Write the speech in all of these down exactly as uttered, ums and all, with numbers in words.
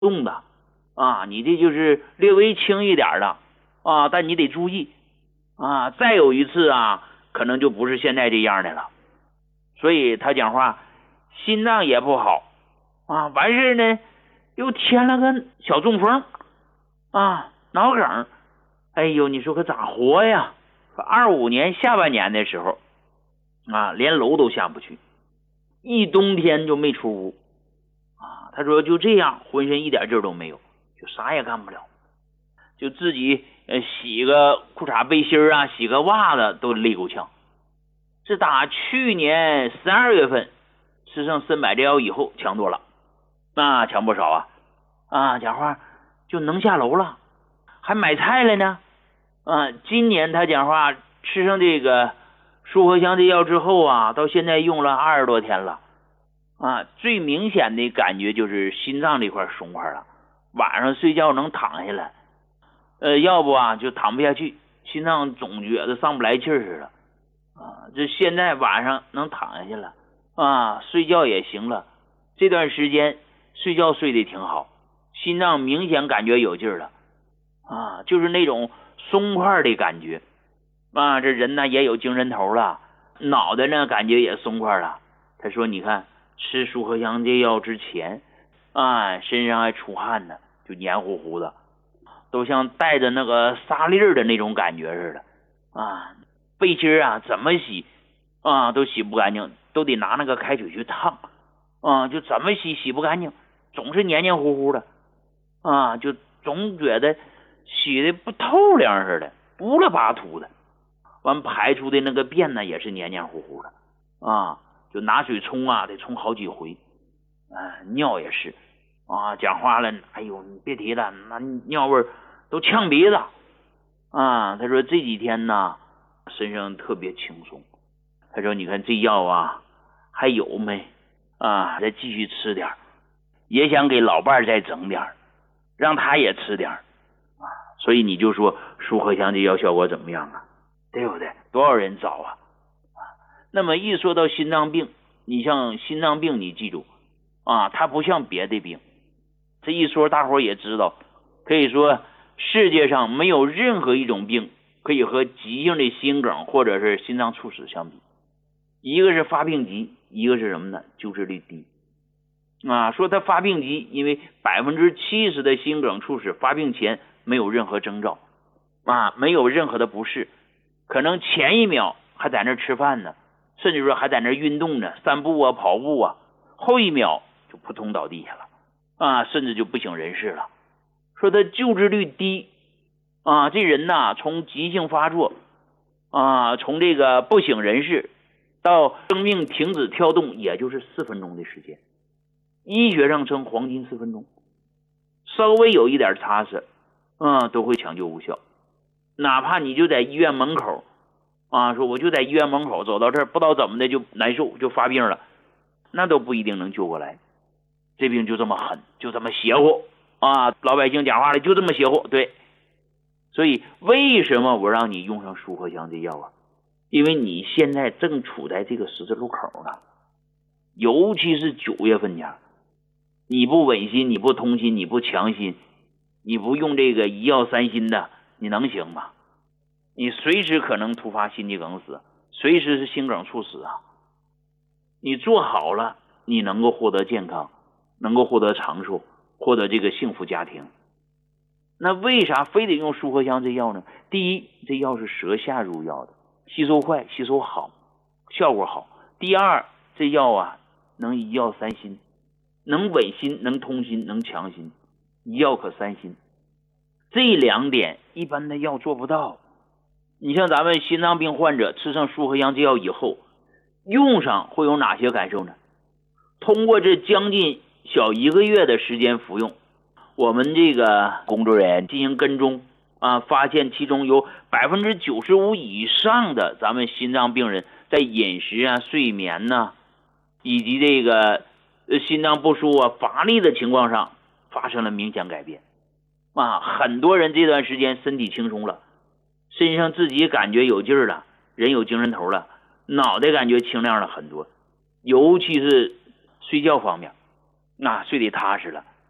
动的啊，你这就是略微轻一点的啊，但你得注意啊，再有一次啊，可能就不是现在这样的了。所以他讲话，心脏也不好啊，完事呢又添了个小中风啊，脑梗。哎呦，你说可咋活呀？二五年下半年的时候啊，连楼都下不去，一冬天就没出屋啊。他说就这样，浑身一点劲儿都没有，就啥也干不了，就自己呃洗个裤衩背心啊，洗个袜子都累够呛。是打去年十二月份吃上参百这药以后强多了，那强不少啊啊！讲话就能下楼了，还买菜了呢啊！今年他讲话吃上这个舒和香这药之后啊，到现在用了二十多天了啊，最明显的感觉就是心脏这块松快了，晚上睡觉能躺下来，呃，要不啊就躺不下去，心脏总觉得上不来气儿似的啊。这现在晚上能躺下去了啊，睡觉也行了，这段时间睡觉睡得挺好，心脏明显感觉有劲儿了啊，就是那种松快的感觉啊，这人呢也有精神头了，脑袋呢感觉也松快了。他说你看吃舒和香这药之前啊，身上还出汗呢，就黏糊糊的，都像带着那个沙粒儿的那种感觉似的啊，背心啊怎么洗啊都洗不干净，都得拿那个开水去烫啊，就怎么洗洗不干净，总是黏黏糊糊的啊，就总觉得洗的不透亮似的，乌了巴涂的。完排出的那个便呢也是黏黏糊糊的啊，就拿水冲啊得冲好几回啊，尿也是啊，讲话了，哎呦你别提了，那尿味都呛鼻子啊。他说这几天呢身上特别轻松，他说你看这药啊还有没啊，再继续吃点，也想给老伴再整点，让他也吃点啊。所以你就说舒和香这药效果怎么样啊，对不对？多少人找啊！那么一说到心脏病，你像心脏病，你记住啊，它不像别的病。这一说大伙也知道，可以说世界上没有任何一种病可以和急性的心梗或者是心脏猝死相比。一个是发病急，一个是什么呢？救治率低啊。说它发病急，因为百分之七十的心梗猝死发病前没有任何征兆啊，没有任何的不适。可能前一秒还在那吃饭呢，甚至说还在那运动呢，散步啊跑步啊，后一秒就扑通倒地下了啊，甚至就不省人事了。说他救治率低啊，这人呐从急性发作啊，从这个不省人事到生命停止跳动也就是四分钟的时间，医学上称黄金四分钟，稍微有一点差错啊都会抢救无效。哪怕你就在医院门口啊，说我就在医院门口走到这儿，不知道怎么的就难受就发病了，那都不一定能救过来。这病就这么狠，就这么邪乎啊！老百姓讲话了，就这么邪乎。对，所以为什么我让你用上舒和香这药啊？因为你现在正处在这个十字路口呢，尤其是九月份前，你不稳心，你不通心，你不强心，你不用这个一药三心的，你能行吗？你随时可能突发心肌梗死，随时是心梗猝死啊！你做好了，你能够获得健康，能够获得长寿，获得这个幸福家庭。那为啥非得用舒和香这药呢？第一，这药是舌下入药的，吸收快，吸收好，效果好。第二，这药啊能一药三心，能稳心，能通心，能强心，一药可三心。这两点一般的药做不到。你像咱们心脏病患者吃上舒和香这药以后，用上会有哪些感受呢？通过这将近小一个月的时间服用，我们这个工作人员进行跟踪啊，发现其中有百分之九十五以上的咱们心脏病人在饮食啊、睡眠呐、啊，以及这个心脏不舒啊、乏力的情况上发生了明显改变啊，很多人这段时间身体轻松了，身上自己感觉有劲儿了，人有精神头了，脑袋感觉清亮了很多，尤其是睡觉方面，那、啊、睡得踏实了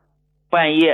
半夜